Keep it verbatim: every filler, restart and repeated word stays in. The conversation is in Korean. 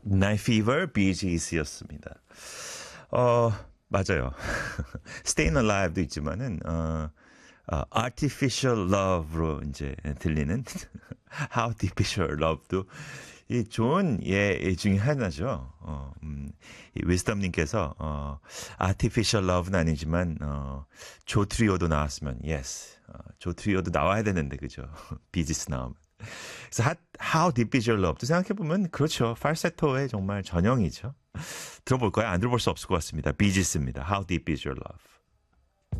Night Fever, Bee Gees였습니다. 어, 맞아요. Staying Alive도 있지만은, 어, 어, Artificial Love로 이제 들리는 How Deep Is Your Love도 이 좋은 예 중에 하나죠. 어, 음, 이 위스덤님께서 어, Artificial Love는 아니지만 어, 조 트리오도 나왔으면 yes, 어, 조 트리오도 나와야 되는데 그죠? 비지스 나오면. 그래서 how, how Deep Is Your Love도 생각해 보면 그렇죠. 팔세토의 정말 전형이죠. 들어볼 거야? 안 들어볼 수 없을 것 같습니다. 비지스입니다. How Deep Is Your Love.